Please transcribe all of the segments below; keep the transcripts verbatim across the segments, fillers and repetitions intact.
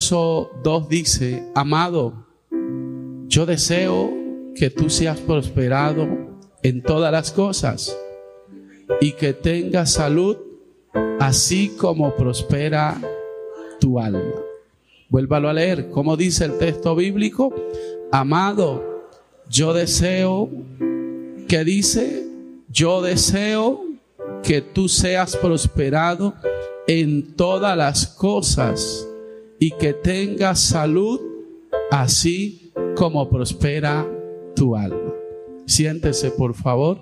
verso dos dice: amado, yo deseo que tú seas prosperado en todas las cosas y que tengas salud, así como prospera tu alma. Vuélvalo a leer. ¿Cómo dice el texto bíblico? Amado, yo deseo, ¿qué dice? Yo deseo que tú seas prosperado en todas las cosas y que tengas salud, así como prospera tu alma. Siéntese, por favor.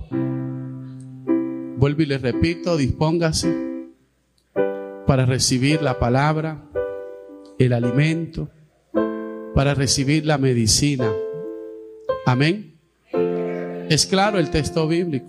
Vuelvo y le repito, dispóngase para recibir la palabra, el alimento, para recibir la medicina. Amén. Es claro el texto bíblico.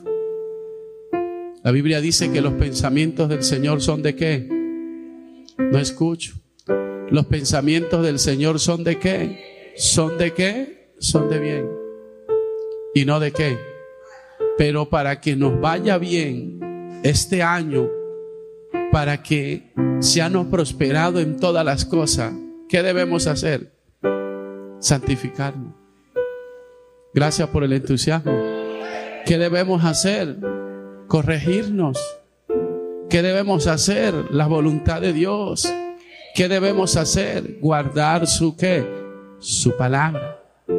La Biblia dice que los pensamientos del Señor son ¿de qué? No escucho. Los pensamientos del Señor son ¿de qué? ¿Son de qué? Son de bien. ¿Y no de qué? Pero para que nos vaya bien este año, para que seamos prosperados en todas las cosas, ¿qué debemos hacer? Santificarnos. Gracias por el entusiasmo. ¿Qué debemos hacer? Corregirnos. ¿Qué debemos hacer? La voluntad de Dios. ¿Qué debemos hacer? Guardar su ¿qué? Su palabra.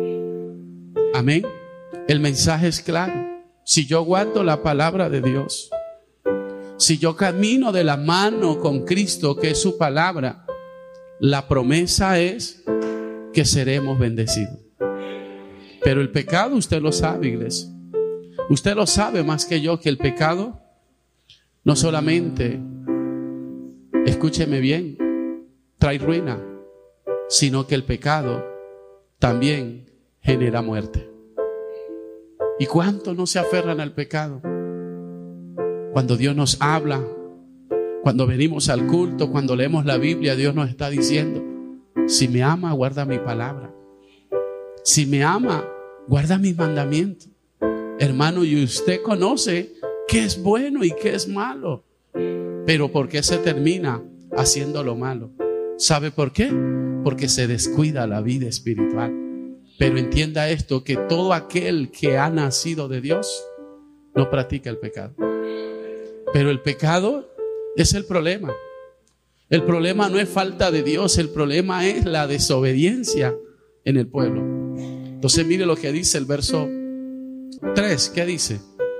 Amén. El mensaje es claro. Si yo guardo la palabra de Dios, si yo camino de la mano con Cristo, que es su palabra, la promesa es que seremos bendecidos. Pero el pecado, usted lo sabe, iglesia. Usted lo sabe más que yo, que el pecado no solamente, escúcheme bien, trae ruina, sino que el pecado también genera muerte. ¿Y cuántos no se aferran al pecado? Cuando Dios nos habla, cuando venimos al culto, cuando leemos la Biblia, Dios nos está diciendo: si me ama, guarda mi palabra. Si me ama, guarda mis mandamientos. Hermano, y usted conoce qué es bueno y qué es malo. Pero ¿por qué se termina haciendo lo malo? ¿Sabe por qué? Porque se descuida la vida espiritual. Pero entienda esto, que todo aquel que ha nacido de Dios no practica el pecado. Pero el pecado es el problema. El problema no es falta de Dios, el problema es la desobediencia en el pueblo. Entonces mire lo que dice el verso tres. ¿Qué dice?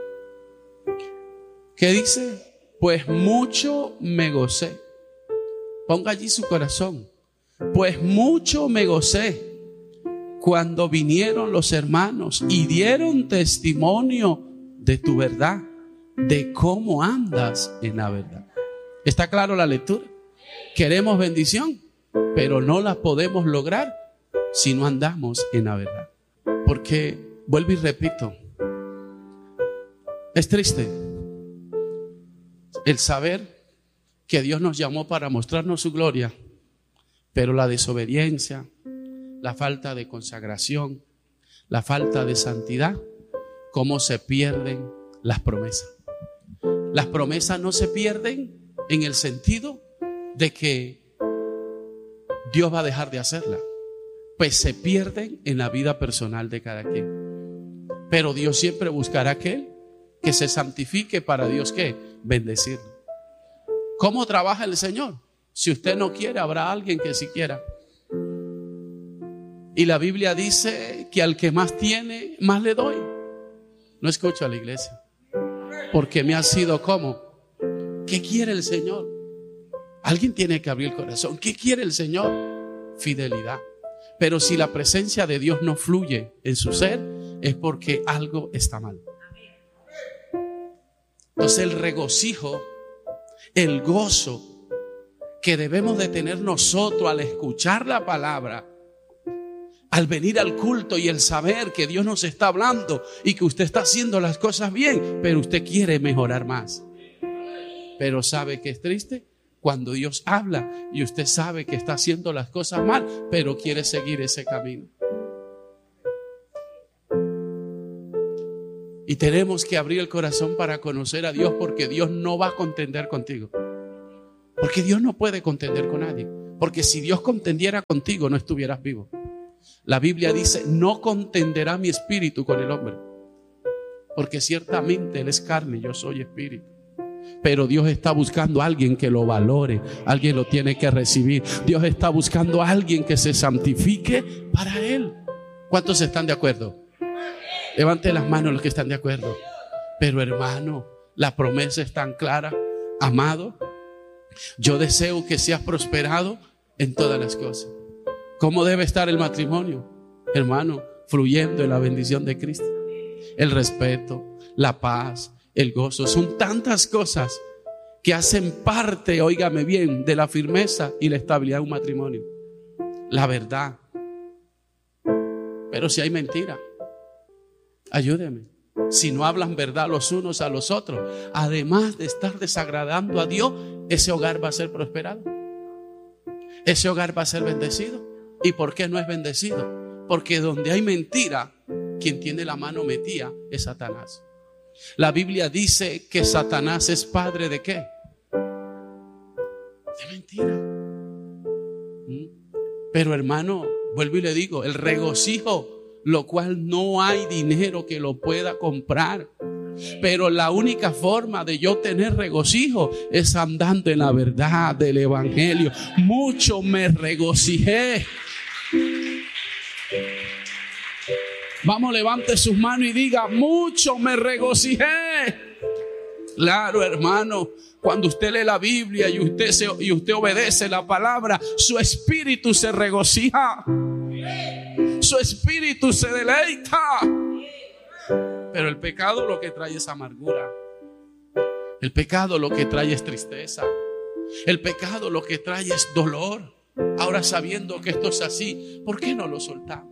¿Qué dice? Pues mucho me gocé. Ponga allí su corazón. Pues mucho me gocé cuando vinieron los hermanos y dieron testimonio de tu verdad, de cómo andas en la verdad. ¿Está claro la lectura? Queremos bendición, pero no la podemos lograr si no andamos en la verdad. Porque, vuelvo y repito, es triste el saber que Dios nos llamó para mostrarnos su gloria, pero la desobediencia, la falta de consagración, la falta de santidad, cómo se pierden las promesas. Las promesas no se pierden en el sentido de que Dios va a dejar de hacerla, pues se pierden en la vida personal de cada quien. Pero Dios siempre buscará aquel que se santifique para Dios, ¿qué? Bendecirlo. ¿Cómo trabaja el Señor? Si usted no quiere, habrá alguien que sí quiera. Y la Biblia dice que al que más tiene, más le doy. No escucho a la iglesia. Porque me ha sido como, ¿qué quiere el Señor? Alguien tiene que abrir el corazón. ¿Qué quiere el Señor? Fidelidad. Pero si la presencia de Dios no fluye en su ser, es porque algo está mal. Entonces el regocijo, el gozo que debemos de tener nosotros al escuchar la palabra, al venir al culto y el saber que Dios nos está hablando y que usted está haciendo las cosas bien, pero usted quiere mejorar más. Pero ¿sabe que es triste? Cuando Dios habla y usted sabe que está haciendo las cosas mal, pero quiere seguir ese camino. Y tenemos que abrir el corazón para conocer a Dios, porque Dios no va a contender contigo. Porque Dios no puede contender con nadie. Porque si Dios contendiera contigo, no estuvieras vivo. La Biblia dice, no contenderá mi espíritu con el hombre. Porque ciertamente Él es carne y yo soy espíritu. Pero Dios está buscando a alguien que lo valore. Alguien lo tiene que recibir. Dios está buscando a alguien que se santifique para Él. ¿Cuántos están de acuerdo? Levante las manos los que están de acuerdo. Pero hermano, la promesa es tan clara. Amado, yo deseo que seas prosperado en todas las cosas. ¿Cómo debe estar el matrimonio? Hermano, fluyendo en la bendición de Cristo. El respeto, la paz, el gozo. Son tantas cosas que hacen parte, óigame bien, de la firmeza y la estabilidad de un matrimonio. La verdad. Pero si hay mentira, ayúdeme. Si no hablan verdad los unos a los otros, además de estar desagradando a Dios, ese hogar va a ser prosperado. Ese hogar va a ser bendecido. ¿Y por qué no es bendecido? Porque donde hay mentira, quien tiene la mano metida es Satanás. La Biblia dice que Satanás es padre ¿de qué? De mentira. Pero hermano, vuelvo y le digo, el regocijo, lo cual no hay dinero que lo pueda comprar. Pero la única forma de yo tener regocijo es andando en la verdad del evangelio. Mucho me regocijé. Vamos, levante sus manos y diga, mucho me regocijé. Claro, hermano, cuando usted lee la Biblia y usted, se, y usted obedece la palabra, su espíritu se regocija. Su espíritu se deleita. Pero el pecado lo que trae es amargura. El pecado lo que trae es tristeza. El pecado lo que trae es dolor. Ahora, sabiendo que esto es así, ¿por qué no lo soltamos?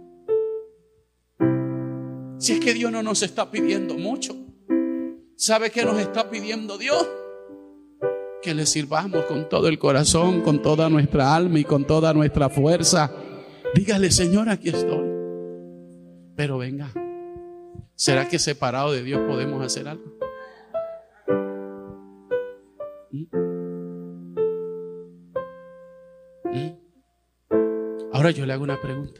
Si es que Dios no nos está pidiendo mucho. ¿Sabe qué nos está pidiendo Dios? Que le sirvamos con todo el corazón, con toda nuestra alma y con toda nuestra fuerza. Dígale, Señor, aquí estoy. Pero venga, ¿será que separado de Dios podemos hacer algo? ¿Mm? ¿Mm? Ahora yo le hago una pregunta.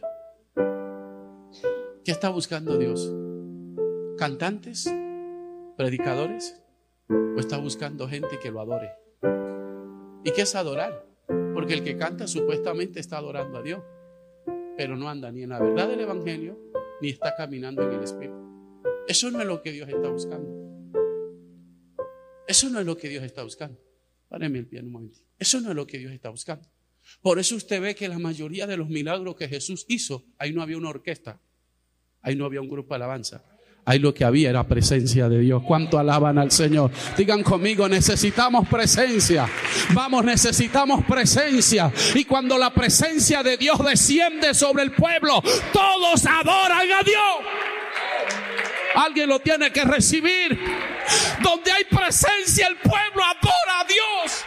¿Qué está buscando Dios? ¿Cantantes? ¿Predicadores? ¿O está buscando gente que lo adore? ¿Y qué es adorar? Porque el que canta supuestamente está adorando a Dios, pero no anda ni en la verdad del evangelio, ni está caminando en el Espíritu. Eso no es lo que Dios está buscando. Eso no es lo que Dios está buscando. Páreme el pie un momentito. Eso no es lo que Dios está buscando. Por eso usted ve que la mayoría de los milagros que Jesús hizo, ahí no había una orquesta, ahí no había un grupo de alabanza. Ahí lo que había era presencia de Dios. ¿Cuánto alaban al Señor? Digan conmigo, necesitamos presencia. Vamos, necesitamos presencia. Y cuando la presencia de Dios desciende sobre el pueblo, todos adoran a Dios. Alguien lo tiene que recibir. Donde hay presencia, el pueblo adora a Dios.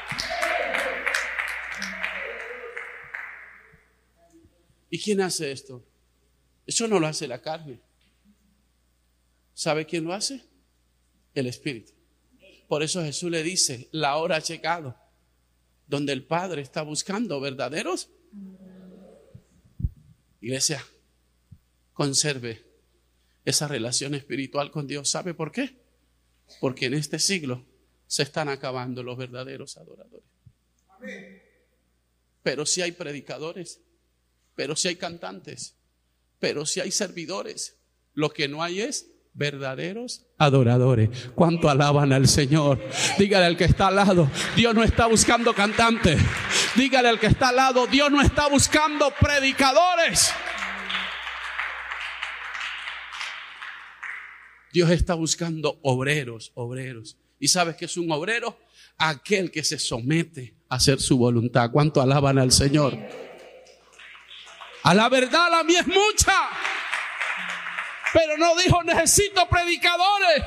¿Y quién hace esto? Eso no lo hace la carne. ¿Sabe quién lo hace? El Espíritu. Por eso Jesús le dice, la hora ha llegado, donde el Padre está buscando verdaderos. Iglesia, conserve esa relación espiritual con Dios. ¿Sabe por qué? Porque en este siglo se están acabando los verdaderos adoradores. Pero si hay predicadores, pero si hay cantantes, pero si hay servidores, lo que no hay es verdaderos adoradores. ¿Cuánto alaban al Señor? Dígale al que está al lado, Dios no está buscando cantantes. Dígale al que está al lado, Dios no está buscando predicadores. Dios está buscando obreros, obreros. ¿Y sabes qué es un obrero? Aquel que se somete a hacer su voluntad. ¿Cuánto alaban al Señor? A la verdad, la mía es mucha. Pero no dijo necesito predicadores,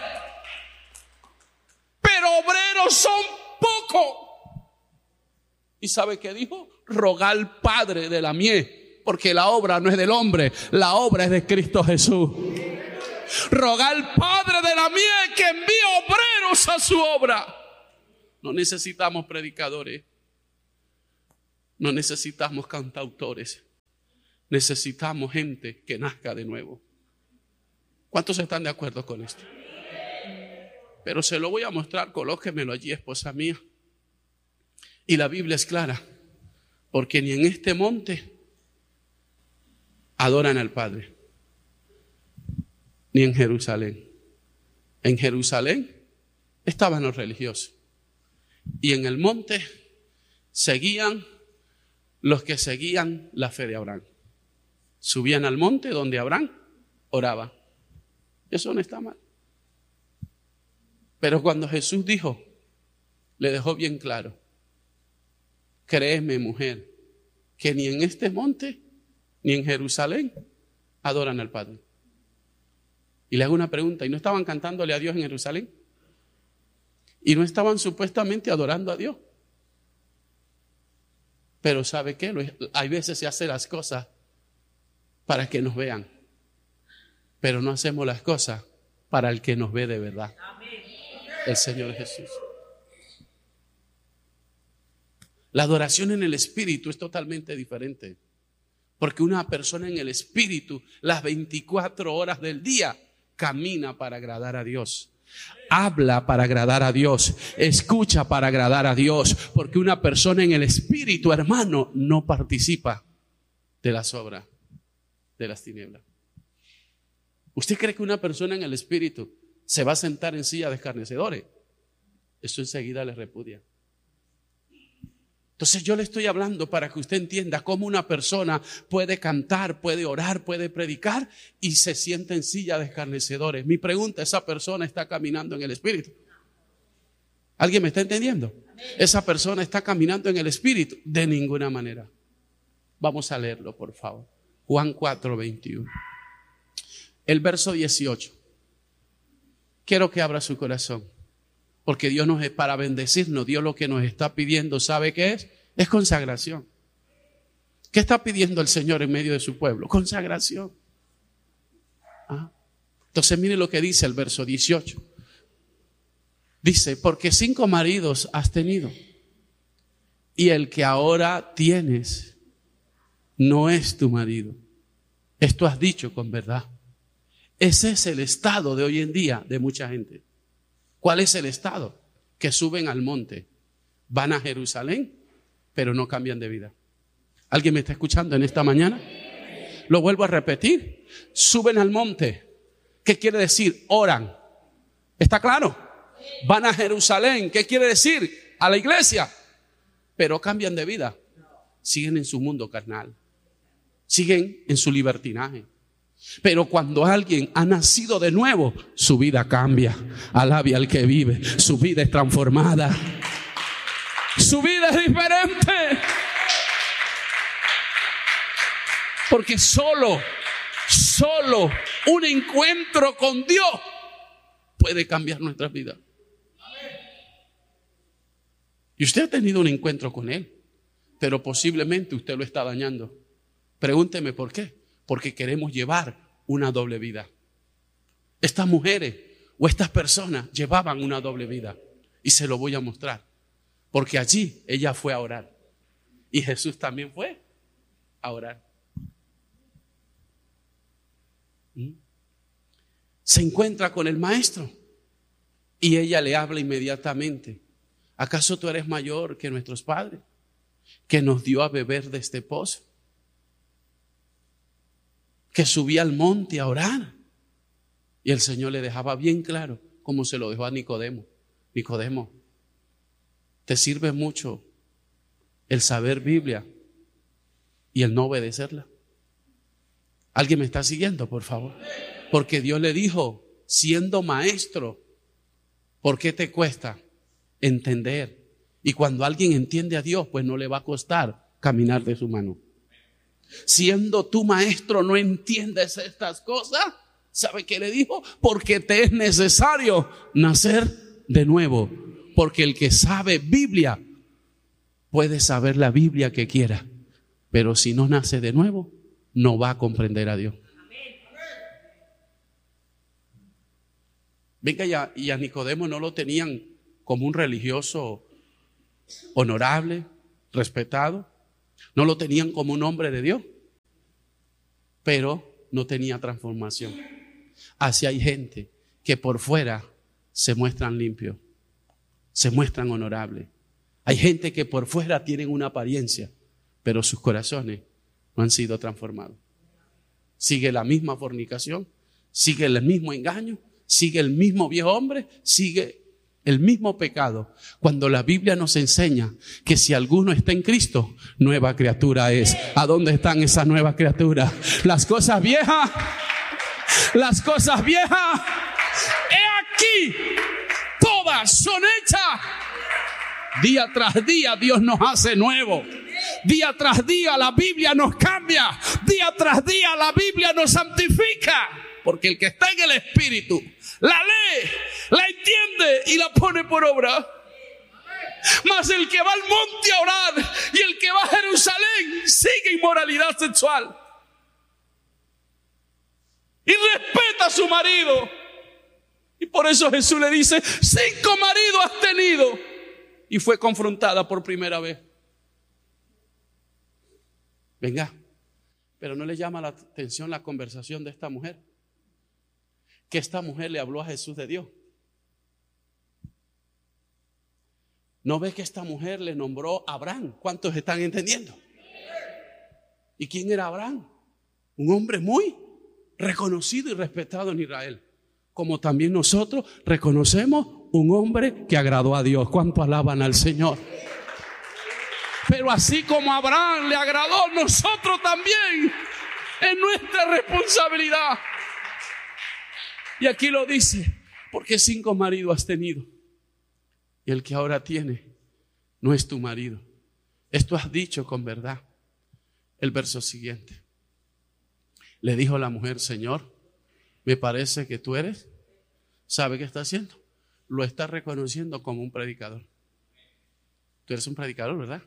pero obreros son pocos. ¿Y sabe qué dijo? Rogar al Padre de la mies, porque la obra no es del hombre, la obra es de Cristo Jesús. Rogar al Padre de la mies que envíe obreros a su obra. No necesitamos predicadores, No necesitamos cantautores. Necesitamos gente que nazca de nuevo. ¿Cuántos están de acuerdo con esto? Pero se lo voy a mostrar, colóquemelo allí, esposa mía. Y la Biblia es clara, porque ni en este monte adoran al Padre, ni en Jerusalén. En Jerusalén estaban los religiosos, y en el monte seguían los que seguían la fe de Abraham. Subían al monte donde Abraham oraba. Eso no está mal. Pero cuando Jesús dijo, le dejó bien claro: créeme, mujer, que ni en este monte ni en Jerusalén adoran al Padre. Y le hago una pregunta: ¿y no estaban cantándole a Dios en Jerusalén? ¿Y no estaban supuestamente adorando a Dios? Pero ¿sabe qué? Hay veces se hacen las cosas para que nos vean, pero no hacemos las cosas para el que nos ve de verdad, el Señor Jesús. La adoración en el Espíritu es totalmente diferente, porque una persona en el Espíritu las veinticuatro horas del día camina para agradar a Dios, habla para agradar a Dios, escucha para agradar a Dios, porque una persona en el Espíritu, hermano, no participa de las obras de las tinieblas. ¿Usted cree que una persona en el Espíritu se va a sentar en silla de escarnecedores? Eso enseguida le repudia. Entonces yo le estoy hablando para que usted entienda cómo una persona puede cantar, puede orar, puede predicar y se sienta en silla de escarnecedores. Mi pregunta: ¿esa persona está caminando en el Espíritu? ¿Alguien me está entendiendo? ¿Esa persona está caminando en el Espíritu? De ninguna manera. Vamos a leerlo, por favor. Juan cuatro, veintiuno. El verso dieciocho. Quiero que abra su corazón, porque Dios nos es para bendecirnos. Dios lo que nos está pidiendo, ¿sabe qué es? Es consagración. ¿Qué está pidiendo el Señor en medio de su pueblo? Consagración. ¿Ah? Entonces mire lo que dice el verso dieciocho. Dice: porque cinco maridos has tenido, y el que ahora tienes no es tu marido. Esto has dicho con verdad. Ese es el estado de hoy en día de mucha gente. ¿Cuál es el estado? Que suben al monte, van a Jerusalén, pero no cambian de vida. ¿Alguien me está escuchando en esta mañana? Lo vuelvo a repetir. Suben al monte. ¿Qué quiere decir? Oran. ¿Está claro? Van a Jerusalén. ¿Qué quiere decir? A la iglesia. Pero cambian de vida. Siguen en su mundo carnal. Siguen en su libertinaje. Pero cuando alguien ha nacido de nuevo, su vida cambia. Alabe al que vive. Su vida es transformada. Su vida es diferente. Porque solo, solo un encuentro con Dios puede cambiar nuestras vidas. Y usted ha tenido un encuentro con Él, pero posiblemente usted lo está dañando. Pregúnteme por qué. Porque queremos llevar una doble vida. Estas mujeres o estas personas llevaban una doble vida. Y se lo voy a mostrar. Porque allí ella fue a orar. Y Jesús también fue a orar. ¿Mm? Se encuentra con el maestro. Y ella le habla inmediatamente. ¿Acaso tú eres mayor que nuestros padres, que nos dio a beber de este pozo, que subía al monte a orar? Y el Señor le dejaba bien claro, como se lo dejó a Nicodemo: Nicodemo, te sirve mucho el saber Biblia y el no obedecerla. ¿Alguien me está siguiendo, por favor? Porque Dios le dijo, siendo maestro, ¿por qué te cuesta entender? Y cuando alguien entiende a Dios, pues no le va a costar caminar de su mano. Siendo tu maestro, no entiendes estas cosas. ¿Sabe qué le dijo? Porque te es necesario nacer de nuevo. Porque el que sabe Biblia puede saber la Biblia que quiera, pero si no nace de nuevo, no va a comprender a Dios. Venga, ya, y a Nicodemo no lo tenían como un religioso honorable, respetado. No lo tenían como un hombre de Dios, pero no tenía transformación. Así hay gente que por fuera se muestran limpios, se muestran honorables. Hay gente que por fuera tienen una apariencia, pero sus corazones no han sido transformados. Sigue la misma fornicación, sigue el mismo engaño, sigue el mismo viejo hombre, sigue el mismo pecado. Cuando la Biblia nos enseña que si alguno está en Cristo, nueva criatura es. ¿A dónde están esas nuevas criaturas? Las cosas viejas, las cosas viejas, he aquí, todas son hechas. Día tras día Dios nos hace nuevo. Día tras día la Biblia nos cambia. Día tras día la Biblia nos santifica. Porque el que está en el Espíritu la lee, la entiende y la pone por obra. Mas el que va al monte a orar y el que va a Jerusalén sigue inmoralidad sexual y respeta a su marido. Y por eso Jesús le dice: cinco maridos has tenido. Y fue confrontada por primera vez. Venga, pero no le llama la atención la conversación de esta mujer. Que esta mujer le habló a Jesús de Dios. ¿No ves que esta mujer le nombró a Abraham? ¿Cuántos están entendiendo? ¿Y quién era Abraham? Un hombre muy reconocido y respetado en Israel. Como también nosotros reconocemos un hombre que agradó a Dios. ¿Cuánto alaban al Señor? Pero así como Abraham le agradó, nosotros también es nuestra responsabilidad. Y aquí lo dice: porque cinco maridos has tenido y el que ahora tiene no es tu marido. Esto has dicho con verdad. El verso siguiente. Le dijo la mujer: Señor, me parece que tú eres. ¿Sabe qué está haciendo? Lo está reconociendo como un predicador. Tú eres un predicador, ¿verdad?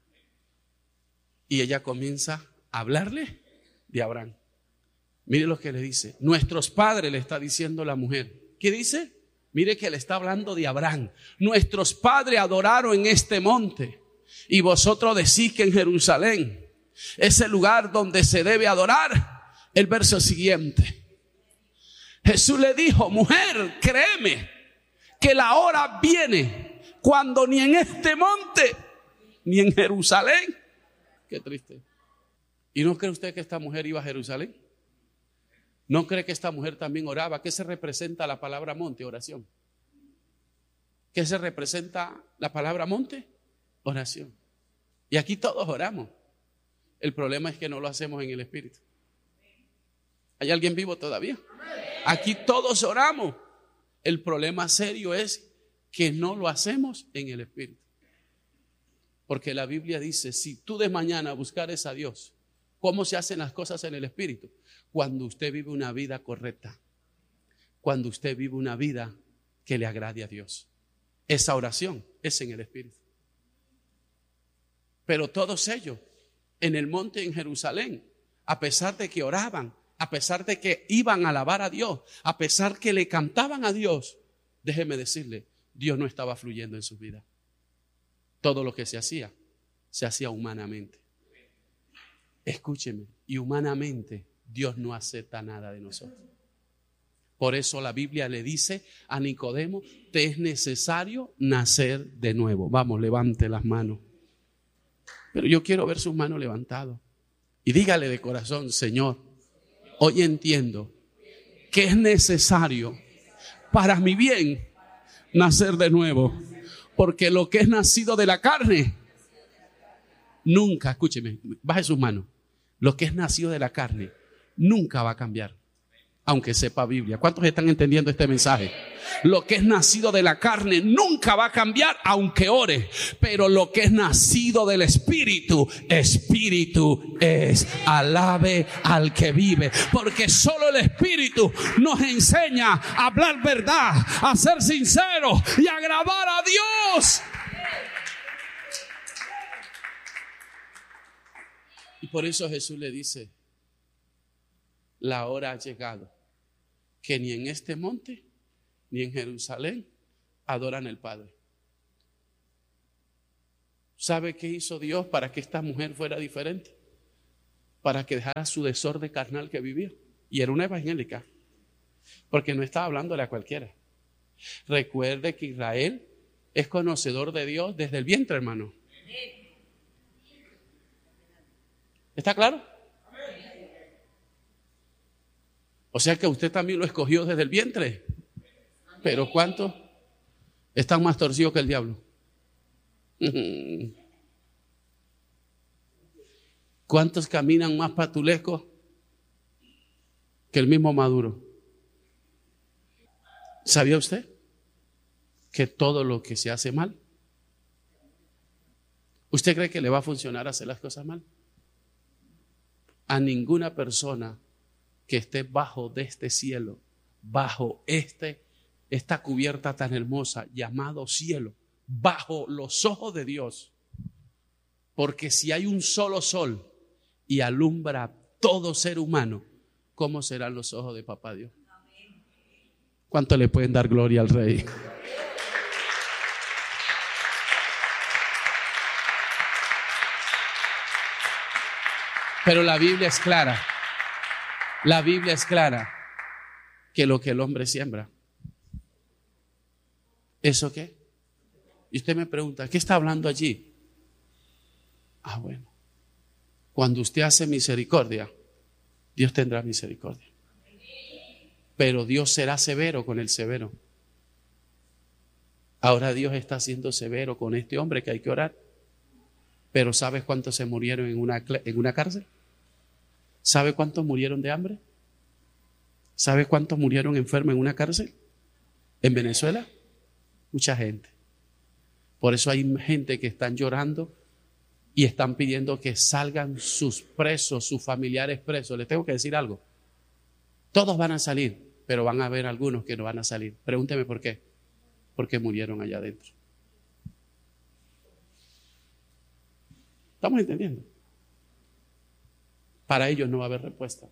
Y ella comienza a hablarle de Abraham. Mire lo que le dice. Nuestros padres, le está diciendo la mujer. ¿Qué dice? Mire que le está hablando de Abraham. Nuestros padres adoraron en este monte y vosotros decís que en Jerusalén es el lugar donde se debe adorar. El verso siguiente. Jesús le dijo: mujer, créeme que la hora viene cuando ni en este monte ni en Jerusalén. Qué triste. ¿Y no cree usted que esta mujer iba a Jerusalén? ¿No cree que esta mujer también oraba? ¿Qué se representa la palabra monte? Oración. ¿Qué se representa la palabra monte? Oración. Y aquí todos oramos. El problema es que no lo hacemos en el Espíritu. ¿Hay alguien vivo todavía? Aquí todos oramos. El problema serio es que no lo hacemos en el Espíritu. Porque la Biblia dice: si tú de mañana buscares a Dios, ¿cómo se hacen las cosas en el Espíritu? Cuando usted vive una vida correcta, cuando usted vive una vida que le agrade a Dios. Esa oración es en el Espíritu. Pero todos ellos en el monte en Jerusalén, a pesar de que oraban, a pesar de que iban a alabar a Dios, a pesar que le cantaban a Dios, déjeme decirle, Dios no estaba fluyendo en sus vidas. Todo lo que se hacía, se hacía humanamente. Escúcheme, y humanamente Dios no acepta nada de nosotros. Por eso la Biblia le dice a Nicodemo: te es necesario nacer de nuevo. Vamos, levante las manos. Pero yo quiero ver sus manos levantadas. Y dígale de corazón: Señor, hoy entiendo que es necesario para mi bien nacer de nuevo. Porque lo que es nacido de la carne, nunca, escúcheme, baje sus manos. Lo que es nacido de la carne, nunca va a cambiar. Aunque sepa Biblia. ¿Cuántos están entendiendo este mensaje? Lo que es nacido de la carne nunca va a cambiar, aunque ore. Pero lo que es nacido del Espíritu, Espíritu es. Alabe al que vive. Porque solo el Espíritu nos enseña a hablar verdad, a ser sinceros y a agradar a Dios. Y por eso Jesús le dice: la hora ha llegado que ni en este monte ni en Jerusalén adoran al Padre. ¿Sabe qué hizo Dios para que esta mujer fuera diferente? Para que dejara su desorden carnal que vivía. Y era una evangélica, porque no estaba hablándole a cualquiera. Recuerde que Israel es conocedor de Dios desde el vientre, hermano. ¿Está claro? O sea que usted también lo escogió desde el vientre. Pero ¿cuántos están más torcidos que el diablo? ¿Cuántos caminan más patulescos que el mismo Maduro? ¿Sabía usted que todo lo que se hace mal, usted cree que le va a funcionar hacer las cosas mal? A ninguna persona que esté bajo de este cielo, bajo este, esta cubierta tan hermosa llamado cielo, bajo los ojos de Dios, porque si hay un solo sol y alumbra a todo ser humano, ¿cómo serán los ojos de papá Dios? ¿Cuánto le pueden dar gloria al Rey? Pero la Biblia es clara. La Biblia es clara que lo que el hombre siembra, ¿eso qué? Y usted me pregunta, ¿qué está hablando allí? Ah, bueno. Cuando usted hace misericordia, Dios tendrá misericordia. Pero Dios será severo con el severo. Ahora Dios está siendo severo con este hombre que hay que orar. Pero ¿sabes cuántos se murieron en una, en una cárcel? ¿Sabe cuántos murieron de hambre? ¿Sabe cuántos murieron enfermos en una cárcel? ¿En Venezuela? Mucha gente. Por eso hay gente que están llorando y están pidiendo que salgan sus presos, sus familiares presos. Les tengo que decir algo. Todos van a salir, pero van a haber algunos que no van a salir. Pregúnteme por qué. Porque murieron allá adentro. ¿Estamos entendiendo? Para ellos no va a haber respuesta.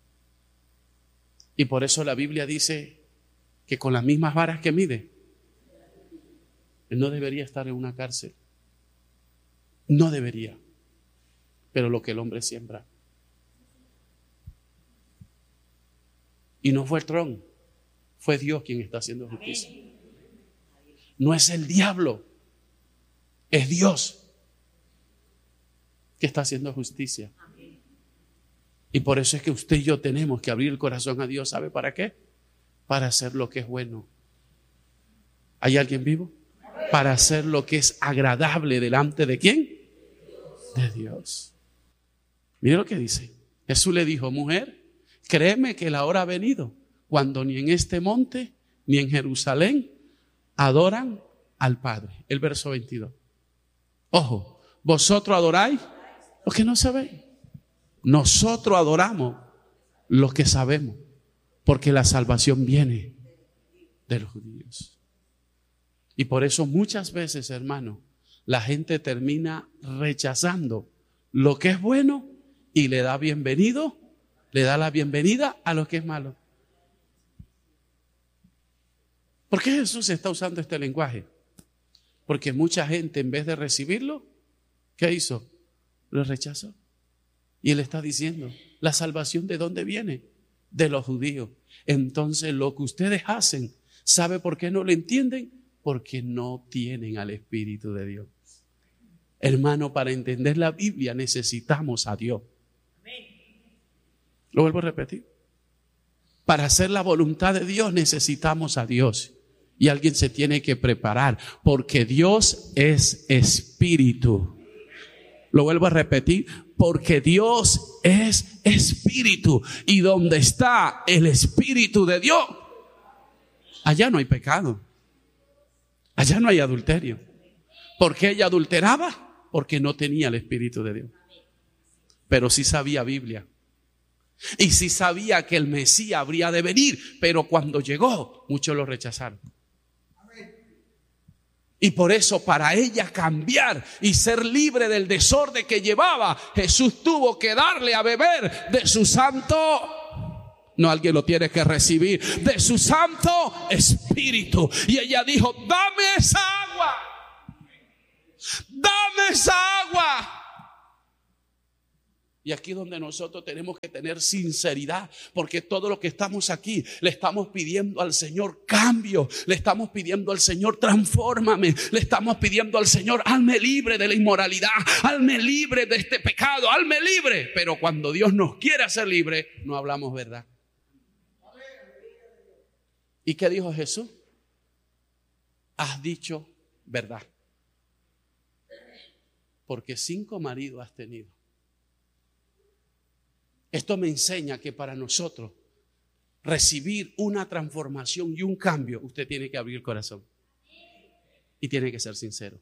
Y por eso la Biblia dice que con las mismas varas que mide, él no debería estar en una cárcel. No debería. Pero lo que el hombre siembra. Y no fue el trono, fue Dios quien está haciendo justicia. No es el diablo, es Dios que está haciendo justicia. Y por eso es que usted y yo tenemos que abrir el corazón a Dios. ¿Sabe para qué? Para hacer lo que es bueno. ¿Hay alguien vivo? Para hacer lo que es agradable delante de ¿quién? De Dios. Mire lo que dice. Jesús le dijo, mujer, créeme que la hora ha venido cuando ni en este monte ni en Jerusalén adoran al Padre. El verso veintidós. Ojo, vosotros adoráis lo que no sabéis. Nosotros adoramos lo que sabemos, porque la salvación viene de los judíos. Y por eso muchas veces, hermano, la gente termina rechazando lo que es bueno y le da bienvenido, le da la bienvenida a lo que es malo. ¿Por qué Jesús está usando este lenguaje? Porque mucha gente, en vez de recibirlo, ¿qué hizo? Lo rechazó. Y él está diciendo, ¿la salvación de dónde viene? De los judíos. Entonces lo que ustedes hacen, ¿sabe por qué no lo entienden? Porque no tienen al Espíritu de Dios. Hermano, para entender la Biblia necesitamos a Dios. Lo vuelvo a repetir. Para hacer la voluntad de Dios necesitamos a Dios. Y alguien se tiene que preparar, porque Dios es Espíritu. Lo vuelvo a repetir, porque Dios es Espíritu. Y donde está el Espíritu de Dios, allá no hay pecado. Allá no hay adulterio. ¿Por qué ella adulteraba? Porque no tenía el Espíritu de Dios. Pero sí sabía Biblia. Y sí sabía que el Mesías habría de venir. Pero cuando llegó, muchos lo rechazaron. Y por eso, para ella cambiar y ser libre del desorden que llevaba, Jesús tuvo que darle a beber de su santo, no, alguien lo tiene que recibir, de su santo Espíritu. Y ella dijo, dame esa agua, dame esa agua. Y aquí es donde nosotros tenemos que tener sinceridad, porque todo lo que estamos aquí le estamos pidiendo al Señor cambio, le estamos pidiendo al Señor transfórmame, le estamos pidiendo al Señor hazme libre de la inmoralidad, hazme libre de este pecado, hazme libre. Pero cuando Dios nos quiere hacer libre, no hablamos verdad. ¿Y qué dijo Jesús? Has dicho verdad, porque cinco maridos has tenido. Esto me enseña que para nosotros recibir una transformación y un cambio, usted tiene que abrir el corazón y tiene que ser sincero.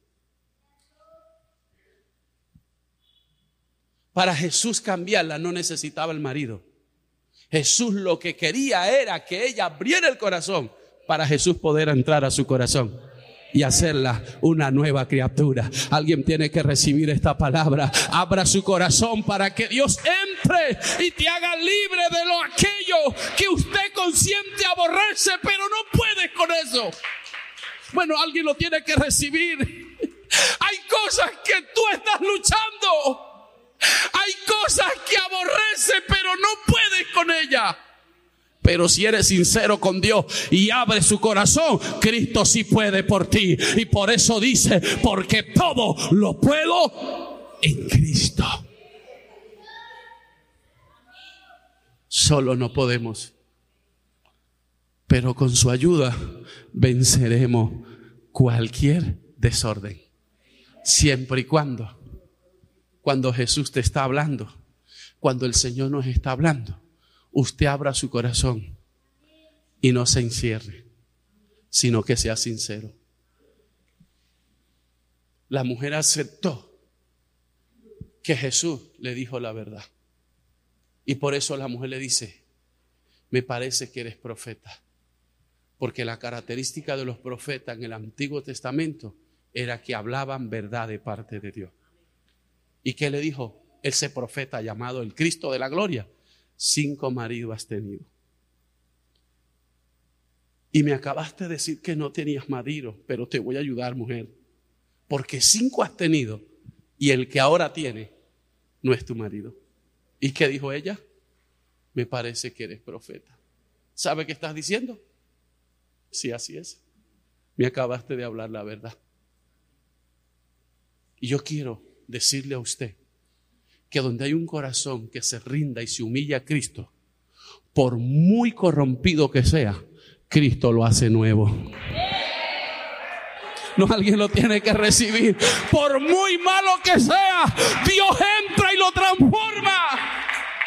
Para Jesús cambiarla no necesitaba el marido. Jesús lo que quería era que ella abriera el corazón para Jesús poder entrar a su corazón y hacerla una nueva criatura. Alguien tiene que recibir esta palabra. Abra su corazón para que Dios entre y te haga libre de lo aquello que usted consiente aborrece, pero no puede con eso. Bueno, alguien lo tiene que recibir. Hay cosas que tú estás luchando. Hay cosas que aborrece, pero no puedes con ella. Pero si eres sincero con Dios y abre su corazón, Cristo sí puede por ti. Y por eso dice, porque todo lo puedo en Cristo. Solo no podemos, pero con su ayuda venceremos cualquier desorden. Siempre y cuando, cuando Jesús te está hablando, cuando el Señor nos está hablando, usted abra su corazón y no se encierre, sino que sea sincero. La mujer aceptó que Jesús le dijo la verdad. Y por eso la mujer le dice, me parece que eres profeta. Porque la característica de los profetas en el Antiguo Testamento era que hablaban verdad de parte de Dios. ¿Y qué le dijo ese profeta llamado el Cristo de la gloria? Cinco maridos has tenido. Y me acabaste de decir que no tenías marido, pero te voy a ayudar, mujer. Porque cinco has tenido y el que ahora tiene no es tu marido. ¿Y qué dijo ella? Me parece que eres profeta. ¿Sabe qué estás diciendo? Sí, así es. Me acabaste de hablar la verdad. Y yo quiero decirle a usted que donde hay un corazón que se rinda y se humilla a Cristo, por muy corrompido que sea, Cristo lo hace nuevo. No, alguien lo tiene que recibir. Por muy malo que sea, Dios entra y lo transforma.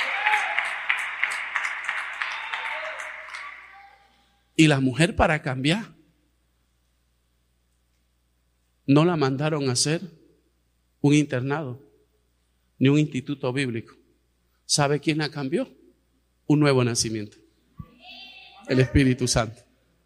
Y la mujer, para cambiar, no la mandaron a hacer un internado ni un instituto bíblico. ¿Sabe quién la cambió? Un nuevo nacimiento. El Espíritu Santo.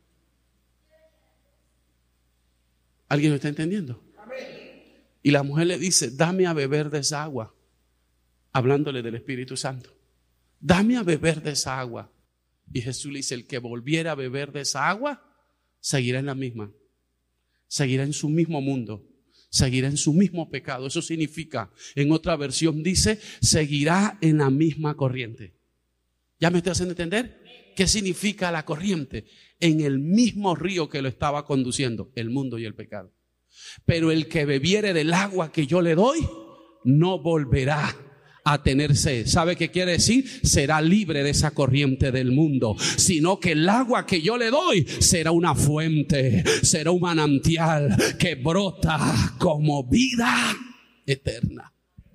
¿Alguien lo está entendiendo? Y la mujer le dice, dame a beber de esa agua. Hablándole del Espíritu Santo. Dame a beber de esa agua. Y Jesús le dice, el que volviera a beber de esa agua, seguirá en la misma. Seguirá en su mismo mundo. Seguirá en su mismo pecado. Eso significa, en otra versión dice, seguirá en la misma corriente. ¿Ya me estoy haciendo entender? ¿Qué significa la corriente? En el mismo río que lo estaba conduciendo, el mundo y el pecado. Pero el que bebiere del agua que yo le doy, no volverá a tener sed. ¿Sabe qué quiere decir? Será libre de esa corriente del mundo, sino que el agua que yo le doy será una fuente, será un manantial que brota como vida eterna.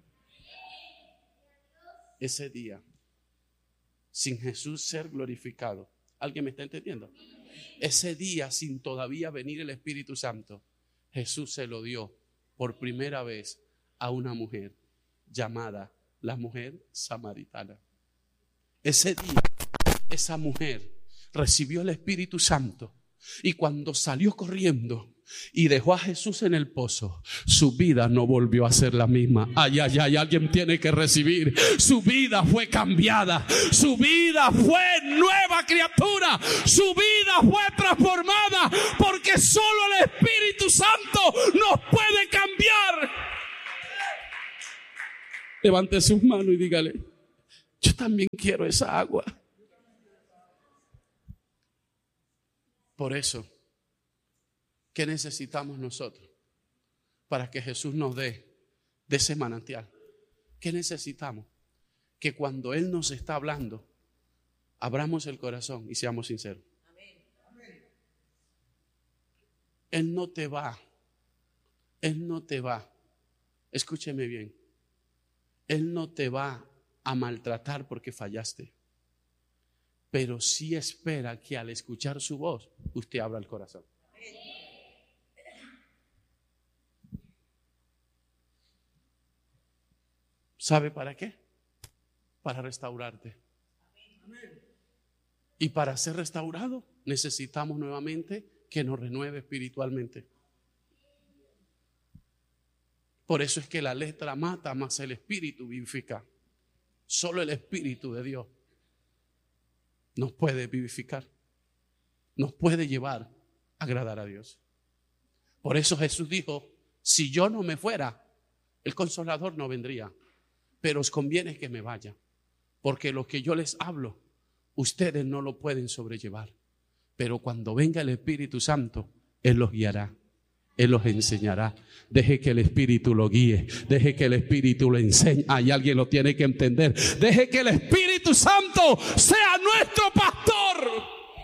Ese día, sin Jesús ser glorificado, ¿alguien me está entendiendo? Ese día, sin todavía venir el Espíritu Santo, Jesús se lo dio por primera vez a una mujer llamada la mujer samaritana. Ese día, esa mujer recibió el Espíritu Santo Y cuando salió corriendo y dejó a Jesús en el pozo, su vida no volvió a ser la misma. Ay, ay, ay, alguien tiene que recibir. Su vida fue cambiada. Su vida fue nueva criatura. Su vida fue transformada, porque solo el Espíritu Santo nos puede cambiar. Levante sus manos y dígale: yo también quiero esa agua. Por eso, ¿qué necesitamos nosotros para que Jesús nos dé de ese manantial? ¿Qué necesitamos? Que cuando Él nos está hablando, abramos el corazón y seamos sinceros. Él no te va, Él no te va, escúcheme bien, Él no te va a maltratar porque fallaste, pero sí espera que al escuchar su voz, usted abra el corazón. ¿Sabe para qué? Para restaurarte. Y para ser restaurado necesitamos nuevamente que nos renueve espiritualmente. Por eso es que la letra mata, más el espíritu vivifica. Solo el Espíritu de Dios nos puede vivificar, nos puede llevar a agradar a Dios. Por eso Jesús dijo: si yo no me fuera, el Consolador no vendría, pero os conviene que me vaya, porque lo que yo les hablo, ustedes no lo pueden sobrellevar, pero cuando venga el Espíritu Santo, Él los guiará, Él los enseñará. Deje que el Espíritu lo guíe, deje que el Espíritu lo enseñe. Hay alguien lo tiene que entender. Deje que el Espíritu Santo sea nuestro pastor.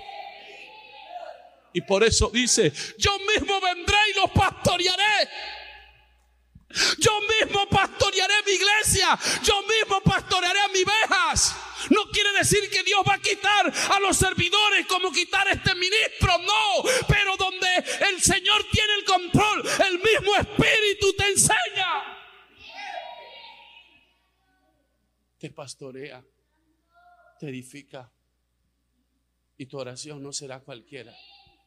Y por eso dice: yo mismo vendré y los pastorearé. Yo mismo pastorearé mi iglesia. Yo mismo pastorearé a mis ovejas. No quiere decir que Dios va a quitar a los servidores como quitar a este ministro, no. Pero donde el Señor tiene el control, el mismo Espíritu te enseña, te pastorea, te edifica. Y tu oración no será cualquiera.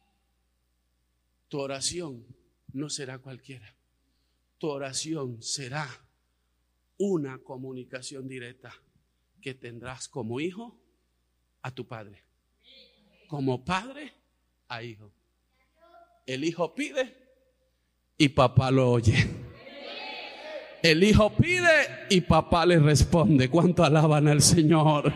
Tu oración no será cualquiera. Tu oración será una comunicación directa que tendrás como hijo a tu padre, como padre a hijo. El hijo pide y papá lo oye. El hijo pide y papá le responde. ¿Cuánto alaban al Señor?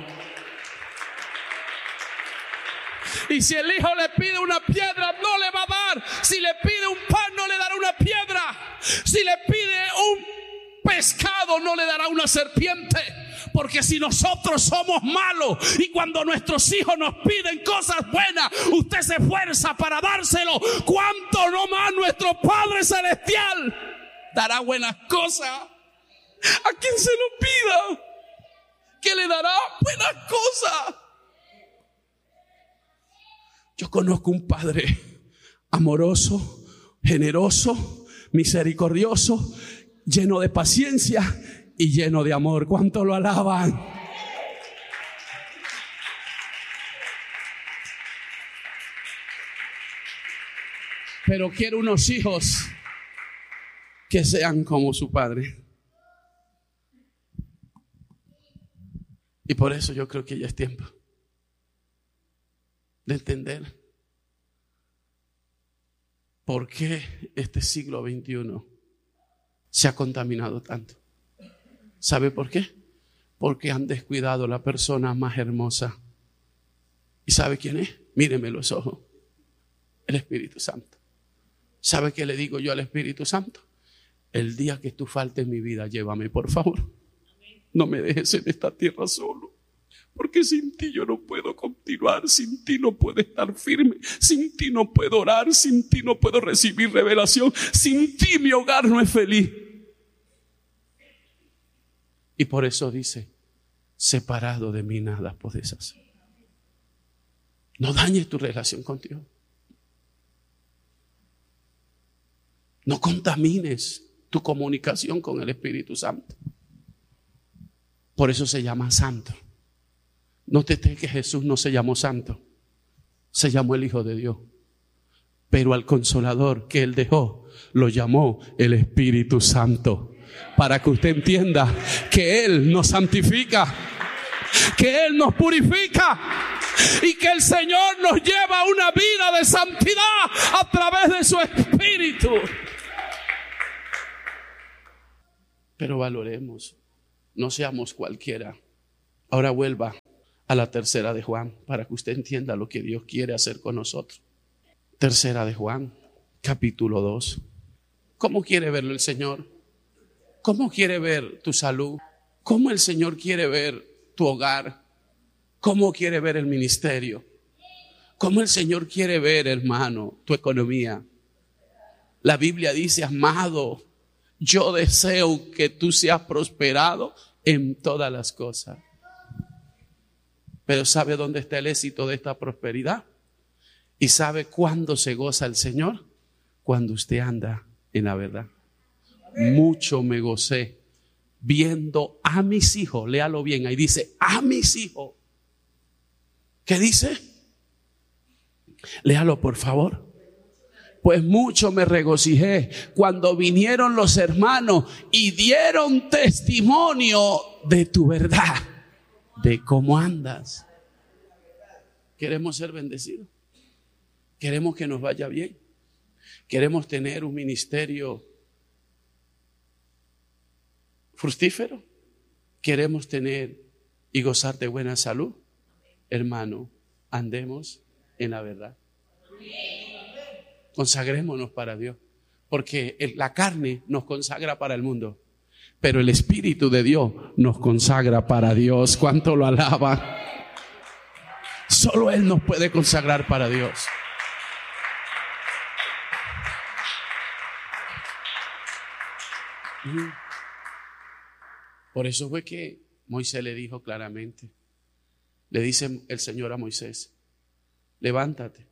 Y si el hijo le pide una piedra, no le va a dar. Si le pide un pan, no le dará una piedra. Si le pide un pescado, no le dará una serpiente. Porque si nosotros somos malos y cuando nuestros hijos nos piden cosas buenas, usted se esfuerza para dárselo, ¿cuánto no más nuestro Padre Celestial dará buenas cosas a quien se lo pida? Que le dará buenas cosas. Yo conozco un Padre amoroso, generoso, misericordioso, lleno de paciencia y lleno de amor. ¿Cuánto lo alaban? Pero quiero unos hijos que sean como su padre. Y por eso yo creo que ya es tiempo de entender por qué este siglo veintiuno se ha contaminado tanto. ¿Sabe por qué? Porque han descuidado la persona más hermosa. ¿Y sabe quién es? Míreme los ojos. El Espíritu Santo. ¿Sabe qué le digo yo al Espíritu Santo? El día que tú faltes en mi vida, llévame, por favor. No me dejes en esta tierra solo. Porque sin ti yo no puedo continuar, sin ti no puedo estar firme, sin ti no puedo orar, sin ti no puedo recibir revelación, sin ti mi hogar no es feliz. Y por eso dice: separado de mí nada podés hacer. No dañes tu relación con Dios. No contamines tu comunicación con el Espíritu Santo. Por eso se llama santo. Nótete que Jesús no se llamó santo, se llamó el Hijo de Dios. Pero al Consolador que Él dejó, lo llamó el Espíritu Santo. Para que usted entienda que Él nos santifica, que Él nos purifica y que el Señor nos lleva a una vida de santidad a través de su Espíritu. Pero valoremos, no seamos cualquiera. Ahora vuelva a la tercera de Juan para que usted entienda lo que Dios quiere hacer con nosotros. Tercera de Juan, capítulo dos. ¿Cómo quiere verlo el Señor? ¿Cómo quiere ver tu salud? ¿Cómo el Señor quiere ver tu hogar? ¿Cómo quiere ver el ministerio? ¿Cómo el Señor quiere ver, hermano, tu economía? La Biblia dice, amado, yo deseo que tú seas prosperado en todas las cosas. Pero ¿sabe dónde está el éxito de esta prosperidad? ¿Y sabe cuándo se goza el Señor? Cuando usted anda en la verdad. Mucho me gocé viendo a mis hijos, léalo bien, ahí dice, a mis hijos. ¿Qué dice? Léalo por favor. Pues mucho me regocijé cuando vinieron los hermanos y dieron testimonio de tu verdad, de cómo andas. Queremos ser bendecidos. Queremos que nos vaya bien. Queremos tener un ministerio fructífero. Queremos tener y gozar de buena salud. Hermano, andemos en la verdad. Consagrémonos para Dios, porque el, la carne nos consagra para el mundo, pero el Espíritu de Dios nos consagra para Dios. ¿Cuánto lo alaban? Solo Él nos puede consagrar para Dios. Por eso fue que Moisés le dijo claramente, le dice el Señor a Moisés, levántate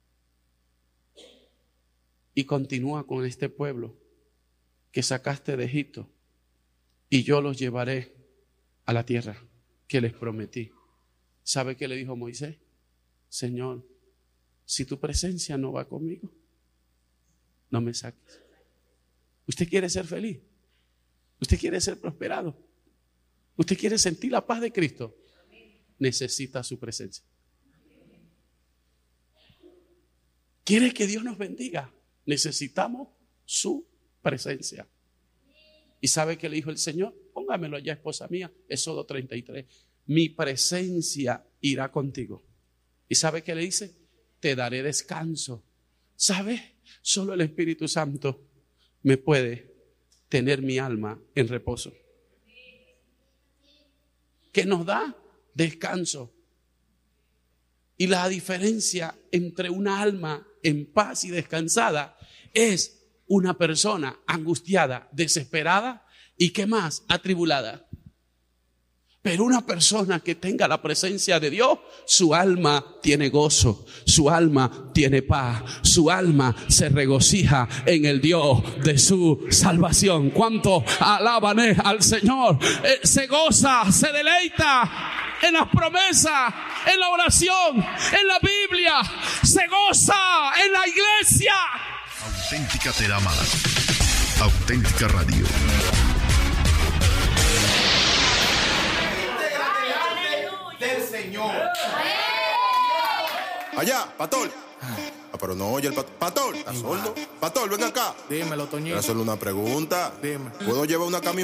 y continúa con este pueblo que sacaste de Egipto y yo los llevaré a la tierra que les prometí. ¿Sabe qué le dijo Moisés? Señor, si tu presencia no va conmigo, no me saques. ¿Usted quiere ser feliz? ¿Usted quiere ser prosperado? ¿Usted quiere sentir la paz de Cristo? Necesita su presencia. ¿Quiere que Dios nos bendiga? Necesitamos su presencia. ¿Y sabe qué le dijo el Señor? Póngamelo allá, esposa mía, Éxodo treinta y tres. Mi presencia irá contigo. ¿Y sabe qué le dice? Te daré descanso. ¿Sabe? Solo el Espíritu Santo me puede tener mi alma en reposo. ¿Qué nos da? Descanso. Y la diferencia entre una alma en paz y descansada es una persona angustiada, desesperada y ¿qué más? Atribulada. Pero una persona que tenga la presencia de Dios, su alma tiene gozo, su alma tiene paz, su alma se regocija en el Dios de su salvación. ¿Cuánto alaban al Señor? Eh, se goza, se deleita en las promesas, en la oración, en la Biblia, se goza en la iglesia. Auténtica Teramada, Auténtica Radio. Del Señor. Allá, Pastor. Ah, pero no oye el Pastor. Pastor, ¿estás sordo? Pastor, ven acá. Dímelo, Toñito. Quiero hacerle una pregunta. Dime. ¿Puedo llevar una camioneta?